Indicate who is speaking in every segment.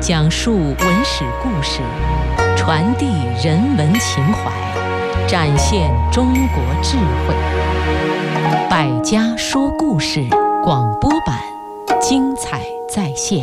Speaker 1: 讲述文史故事，传递人文情怀，展现中国智慧。百家说故事广播版，精彩再现。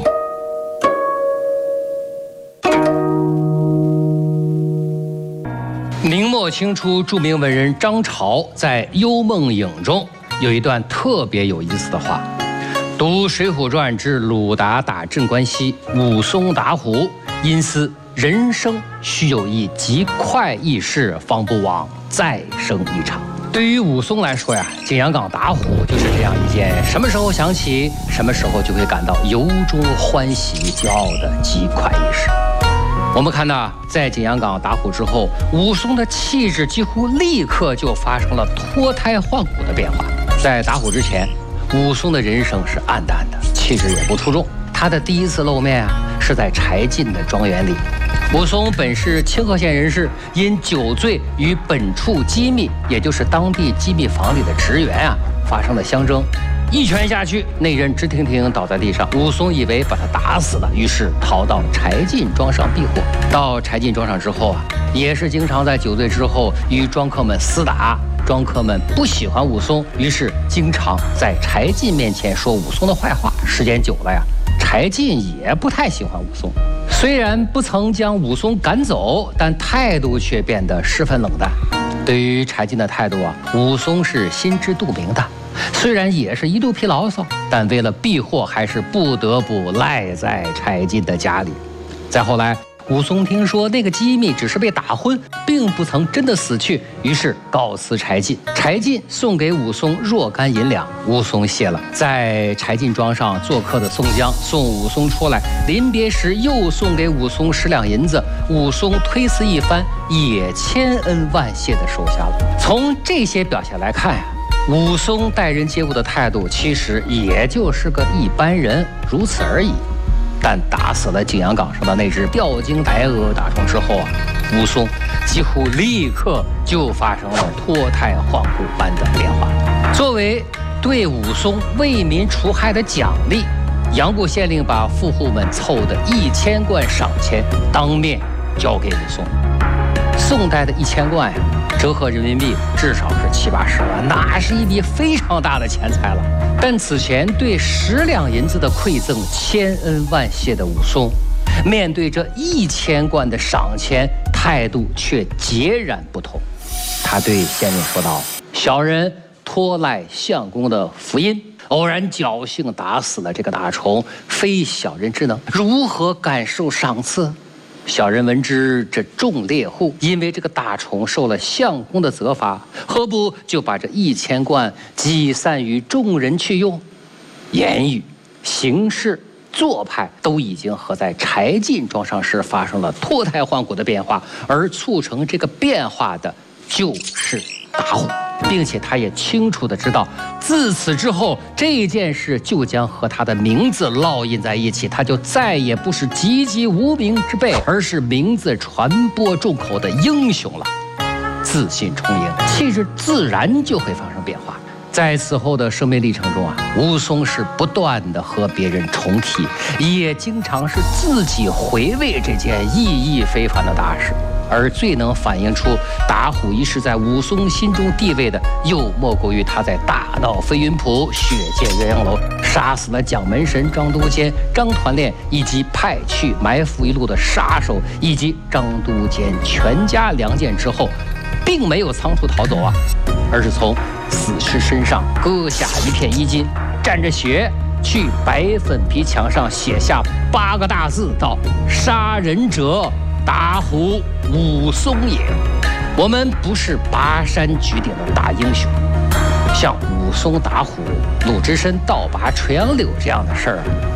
Speaker 2: 明末清初著名文人张潮在《幽梦影》中有一段特别有意思的话：读《水浒传》之鲁达打镇关西，武松打虎，因思人生须有一极快意事，方不枉再生一场。对于武松来说呀，景阳冈打虎就是这样一件什么时候想起，什么时候就会感到由衷欢喜、骄傲的极快意事。我们看到，在景阳冈打虎之后，武松的气质几乎立刻就发生了脱胎换骨的变化。在打虎之前，武松的人生是暗淡的，气质也不出众。他的第一次露面是在柴进的庄园里。武松本是清河县人士，因酒醉与本处机密，也就是当地机密房里的职员发生了相争。一拳下去，那人直挺挺倒在地上。武松以为把他打死了，于是逃到柴进庄上避祸。到柴进庄上之后也是经常在酒醉之后与庄客们厮打。庄客们不喜欢武松，于是经常在柴进面前说武松的坏话。时间久了柴进也不太喜欢武松。虽然不曾将武松赶走，但态度却变得十分冷淡。对于柴进的态度武松是心知肚明的。虽然也是一肚皮牢骚，但为了避祸，还是不得不赖在柴进的家里。再后来，武松听说那个机密只是被打昏，并不曾真的死去，于是告辞柴进。柴进送给武松若干银两，武松谢了。在柴进庄上做客的宋江送武松出来，临别时又送给武松10两银子，武松推辞一番，也千恩万谢地收下了。从这些表现来看武松待人接物的态度其实也就是个一般人，如此而已。但打死了景阳冈上的那只吊睛白额大虫之后武松几乎立刻就发生了脱胎换骨般的变化。作为对武松为民除害的奖励，杨步县令把富户们凑的1000贯赏钱当面交给武松。宋代的1000贯折合人民币至少是70-80万，那是一笔非常大的钱财了。但此前对10两银子的馈赠千恩万谢的武松，面对这1000贯的赏钱，态度却截然不同。他对县令说道：“小人托赖相公的福音，偶然侥幸打死了这个大虫，非小人之能，如何感受赏赐？小人闻之，这众猎户因为这个大虫受了相公的责罚，何不就把这1000贯积散于众人去用？言语、行事、做派都已经和在柴进庄上时发生了脱胎换骨的变化，而促成这个变化的就是打虎。并且他也清楚地知道，自此之后这件事就将和他的名字烙印在一起，他就再也不是籍籍无名之辈，而是名字传播众口的英雄了。自信充盈，气质自然就会发生变化。在此后的生命历程中武松是不断地和别人重提，也经常是自己回味这件意义非凡的大事。而最能反映出打虎一事在武松心中地位的，又莫过于他在大闹飞云浦、血溅鸳鸯楼、杀死了蒋门神张都监、张团练，以及派去埋伏一路的杀手，以及张都监全家良贱之后，并没有仓促逃走而是从死尸身上割下一片衣襟，蘸着血去白粉皮墙上写下8个大字，道：“杀人者打虎武松也。”我们不是拔山举鼎的大英雄，像武松打虎、鲁智深倒拔垂杨柳这样的事儿